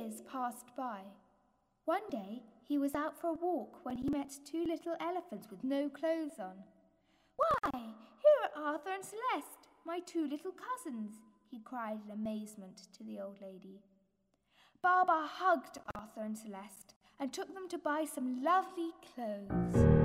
years passed by. One day he was out for a walk when he met two little elephants with no clothes on. "Why, here are Arthur and Celeste, my two little cousins," he cried in amazement to the old lady. Baba hugged Arthur and Celeste and took them to buy some lovely clothes.